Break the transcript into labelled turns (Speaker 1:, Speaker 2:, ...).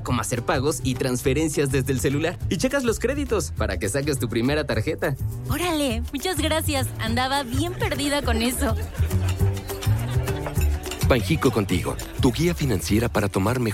Speaker 1: como hacer pagos y transferencias desde el celular. Y checas los créditos para que saques tu primera tarjeta.
Speaker 2: ¡Órale! Muchas gracias. Andaba bien perdida con eso.
Speaker 3: Banjico Contigo, tu guía financiera para tomar mejores